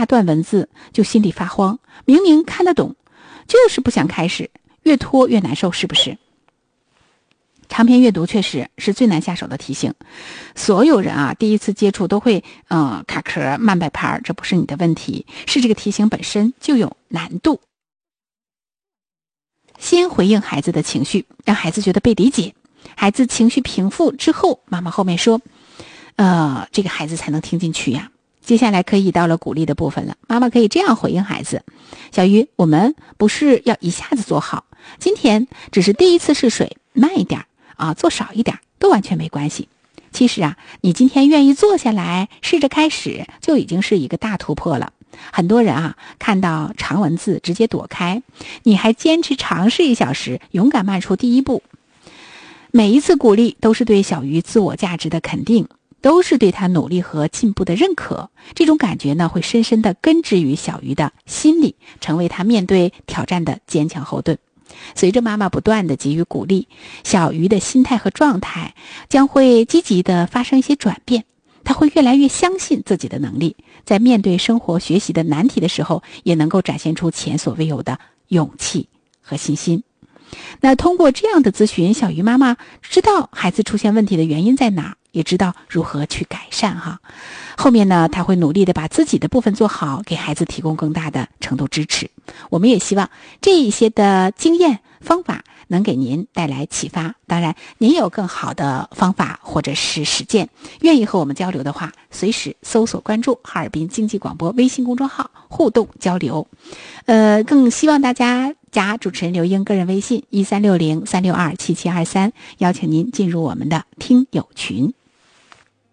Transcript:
大段文字就心里发慌，明明看得懂，就是不想开始，越拖越难受，是不是？长篇阅读确实是最难下手的题型，所有人第一次接触都会卡壳慢摆拍，这不是你的问题，是这个题型本身就有难度。先回应孩子的情绪，让孩子觉得被理解，孩子情绪平复之后，妈妈后面说这个孩子才能听进去呀。接下来可以到了鼓励的部分了，妈妈可以这样回应孩子：小鱼，我们不是要一下子做好，今天只是第一次试水，慢一点做少一点都完全没关系。其实你今天愿意坐下来试着开始，就已经是一个大突破了。很多人看到长文字直接躲开，你还坚持尝试1小时，勇敢迈出第一步。每一次鼓励都是对小鱼自我价值的肯定，都是对他努力和进步的认可。这种感觉呢，会深深地根植于小鱼的心里，成为他面对挑战的坚强后盾。随着妈妈不断地给予鼓励，小鱼的心态和状态将会积极地发生一些转变，他会越来越相信自己的能力，在面对生活学习的难题的时候，也能够展现出前所未有的勇气和信心。那通过这样的咨询，小鱼妈妈知道孩子出现问题的原因在哪儿，也知道如何去改善后面呢，他会努力的把自己的部分做好，给孩子提供更大的程度支持。我们也希望这一些的经验方法能给您带来启发。当然，您有更好的方法或者是实践，愿意和我们交流的话，随时搜索关注哈尔滨经济广播微信公众号互动交流。更希望大家加主持人刘英个人微信1360-362-7723，邀请您进入我们的听友群。